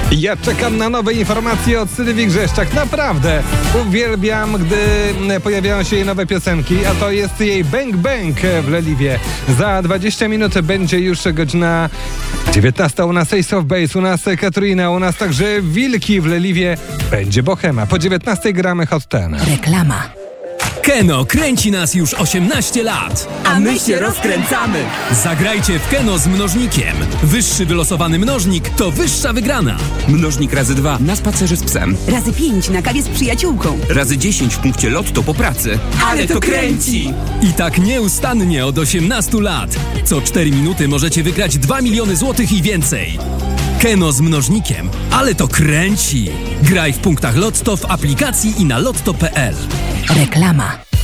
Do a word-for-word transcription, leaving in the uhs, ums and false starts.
Ja czekam na nowe informacje od Sylwii Grzeszczak. Naprawdę uwielbiam, gdy pojawiają się jej nowe piosenki, a to jest jej Bang Bang w Leliwie. Za dwadzieścia minut będzie już godzina dziewiętnasta. U nas Ace of Base, u nas Katrina, u nas także Wilki w Leliwie. Będzie Bohema. Po dziewiętnastej gramy Hot Ten. Reklama. Keno kręci nas już osiemnaście lat. A my się rozkręcamy. Zagrajcie w Keno z mnożnikiem. Wyższy wylosowany mnożnik to wyższa wygrana. Mnożnik razy dwa na spacerze z psem. Razy pięć na kawie z przyjaciółką. Razy dziesięć w punkcie lotto po pracy. Ale to kręci! I tak nieustannie od osiemnastu lat. Co cztery minuty możecie wygrać dwa miliony złotych i więcej. Keno z mnożnikiem. Ale to kręci! Graj w punktach Lotto, w aplikacji i na lotto kropka pe el. Reklama.